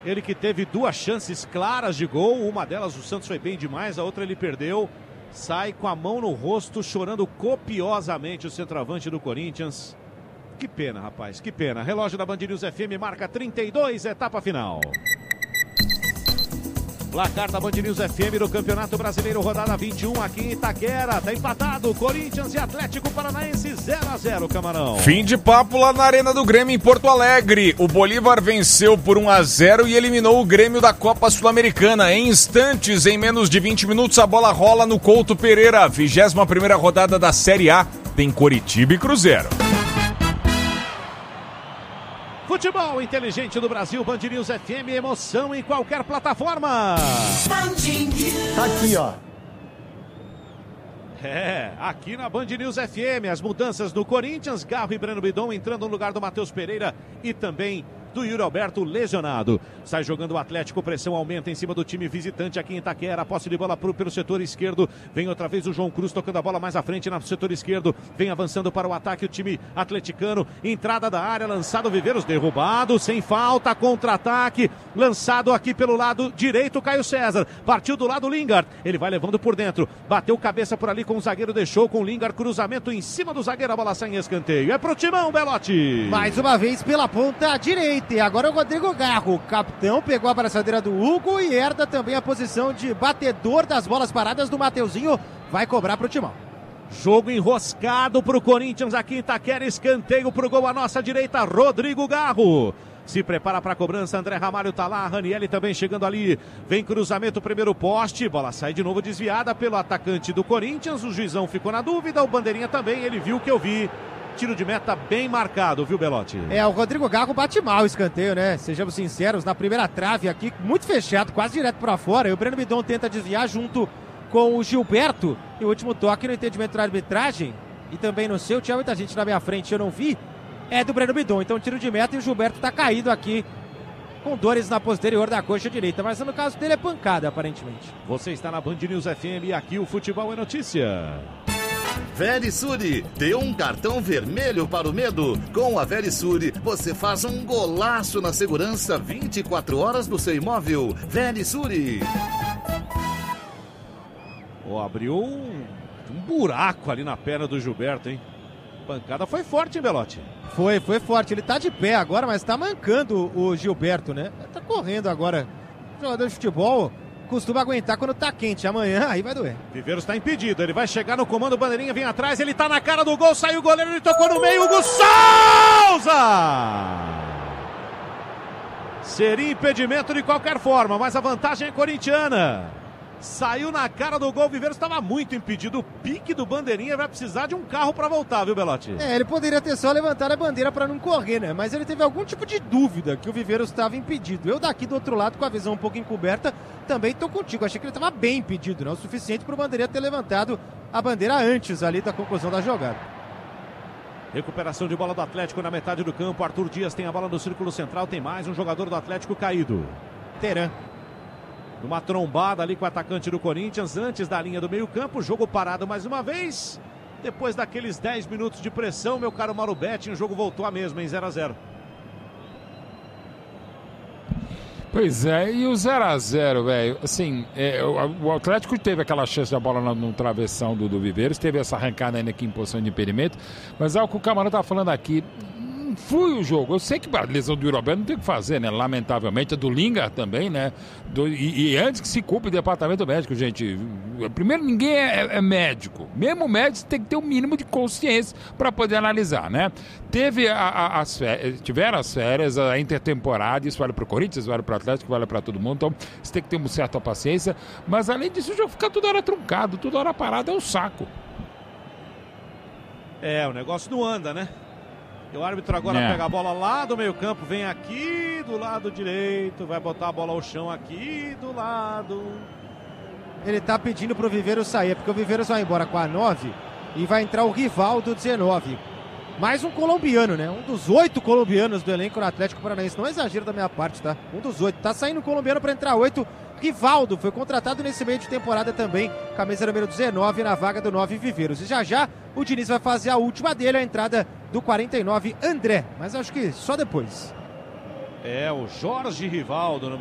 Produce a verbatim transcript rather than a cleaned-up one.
Ele que teve duas chances claras de gol, uma delas o Santos foi bem demais, a outra ele perdeu. Sai com a mão no rosto, chorando copiosamente o centroavante do Corinthians. Que pena, rapaz, que pena. Relógio da Band News F M marca trinta e dois, etapa final. Placar da Band News F M no Campeonato Brasileiro, rodada vinte e um, aqui em Itaquera. Tá empatado, Corinthians e Atlético Paranaense, zero a zero, Camarão. Fim de papo lá na Arena do Grêmio, em Porto Alegre. O Bolívar venceu por um a zero e eliminou o Grêmio da Copa Sul-Americana. Em instantes, em menos de vinte minutos, a bola rola no Couto Pereira. vigésima primeira rodada da Série A. Tem Coritiba e Cruzeiro. Futebol inteligente do Brasil, Band News F M, emoção em qualquer plataforma. Tá aqui, ó. É, aqui na Band News F M, as mudanças do Corinthians, Garro e Breno Bidon entrando no lugar do Matheus Pereira e também do Yuri Alberto lesionado. Sai jogando o Atlético, pressão aumenta em cima do time visitante aqui em Itaquera. Posse de bola pro, pelo setor esquerdo. Vem outra vez o João Cruz tocando a bola mais à frente no setor esquerdo. Vem avançando para o ataque o time atleticano. Entrada da área, lançado Viveiros, derrubado, sem falta, contra-ataque. Lançado aqui pelo lado direito, Caio César. Partiu do lado Lingard. Ele vai levando por dentro. Bateu cabeça por ali com o zagueiro, deixou com o Lingard. Cruzamento em cima do zagueiro, a bola sai em escanteio. É pro Timão, Belotti. Mais uma vez pela ponta direita. E agora o Rodrigo Garro, o capitão, pegou a braçadeira do Hugo e herda também a posição de batedor das bolas paradas do Mateuzinho. Vai cobrar pro Timão. Jogo enroscado pro Corinthians aqui em Itaquera. Escanteio pro gol à nossa direita, Rodrigo Garro. Se prepara para a cobrança, André Ramalho tá lá, Ranielli também chegando ali. Vem cruzamento, primeiro poste, bola sai de novo desviada pelo atacante do Corinthians. O juizão ficou na dúvida, o bandeirinha também, ele viu o que eu vi. Tiro de meta bem marcado, viu, Belotti? É, o Rodrigo Garro bate mal o escanteio, né? Sejamos sinceros, na primeira trave aqui, muito fechado, quase direto para fora. E o Breno Bidon tenta desviar junto com o Gilberto. E o último toque no entendimento da arbitragem, e também no seu, tinha muita gente na minha frente, eu não vi, é do Breno Bidon. Então tiro de meta e o Gilberto tá caído aqui, com dores na posterior da coxa direita. Mas no caso dele é pancada, aparentemente. Você está na Band News F M e aqui o Futebol é Notícia. Verisure, dê um cartão vermelho para o medo. Com a Verisure, você faz um golaço na segurança vinte e quatro horas do seu imóvel. Verisure. Oh, abriu um, um buraco ali na perna do Gilberto, hein? Pancada foi forte, hein, Belotti? Foi, foi forte. Ele tá de pé agora, mas tá mancando o Gilberto, né? Ele tá correndo agora. Jogador de futebol costuma aguentar quando tá quente. Amanhã aí vai doer. Viveiros tá impedido. Ele vai chegar no comando, o bandeirinha vem atrás. Ele tá na cara do gol, saiu o goleiro, ele tocou no meio. Hugo Souza! Seria impedimento de qualquer forma, mas a vantagem é corintiana. Saiu na cara do gol, o Viveiros estava muito impedido. O pique do bandeirinha vai precisar de um carro para voltar, viu, Belotti? É, ele poderia ter só levantado a bandeira para não correr, né? Mas ele teve algum tipo de dúvida que o Viveiros estava impedido. Eu daqui do outro lado, com a visão um pouco encoberta, também tô contigo. Achei que ele estava bem impedido, não o suficiente para o bandeirinha ter levantado a bandeira antes ali da conclusão da jogada. Recuperação de bola do Atlético na metade do campo. Arthur Dias tem a bola no círculo central. Tem mais um jogador do Atlético caído. Teran. Numa trombada ali com o atacante do Corinthians, antes da linha do meio campo, jogo parado mais uma vez. Depois daqueles dez minutos de pressão, meu caro Mauro Betti, o jogo voltou a mesma em zero a zero. Pois é, e o zero a zero, velho, assim, é, o, o Atlético teve aquela chance da bola no, no travessão do, do Viveiros, teve essa arrancada ainda aqui em posição de impedimento, mas é o que o Camarão tá falando aqui. Flui o jogo. Eu sei que a lesão do Yuri Alberto não tem o que fazer, né? Lamentavelmente. A do Lingard também, né? Do, e, e antes que se culpe o departamento médico, gente. Primeiro, ninguém é, é médico. Mesmo médico tem que ter o um mínimo de consciência para poder analisar, né? Teve a, a, as férias, tiveram as férias, a intertemporada, isso vale para o Corinthians, vale para o Atlético, vale para todo mundo. Então, você tem que ter uma certa paciência. Mas, além disso, o jogo fica toda hora truncado, toda hora parado, é um saco. É, o negócio não anda, né? E o árbitro agora é. pega a bola lá do meio campo, vem aqui do lado direito, vai botar a bola ao chão aqui do lado. Ele tá pedindo pro Viveiros sair, porque o Viveiros vai embora com a nove e vai entrar o Rivaldo dezenove. Mais um colombiano, né? Um dos oito colombianos do elenco no Atlético Paranaense. Não é exagero da minha parte, tá? Um dos oito. Tá saindo um colombiano para entrar oito. Rivaldo foi contratado nesse meio de temporada também, camisa número dezenove na vaga do nove Viveiros. E já já o Diniz vai fazer a última dele, a entrada do quarenta e nove André, mas acho que só depois. É o Jorge Rivaldo,